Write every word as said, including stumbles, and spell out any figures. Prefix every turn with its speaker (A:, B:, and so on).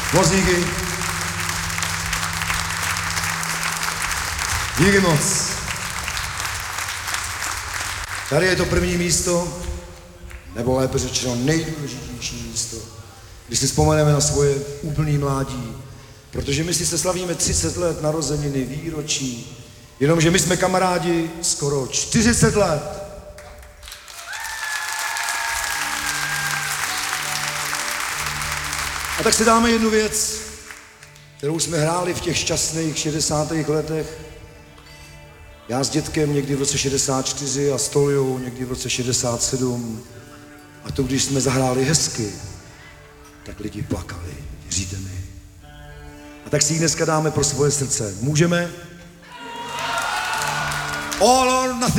A: Moc díky. Díky moc. Tady je to první místo, nebo lépe řečeno nejdůležitější místo, když si vzpomeneme na svoje úplný mládí, protože my si se slavíme třicet let narozeniny, výročí, jenomže my jsme kamarádi skoro čtyřicet let. A tak si dáme jednu věc, kterou jsme hráli v těch šťastných šedesátých letech. Já s dětkem někdy v roce šedesát čtyři a s Toljou někdy v roce šedesát sedm. A to, když jsme zahráli hezky, tak lidi plakali, věříte mi. A tak si ji dneska dáme pro svoje srdce. Můžeme? All or nothing.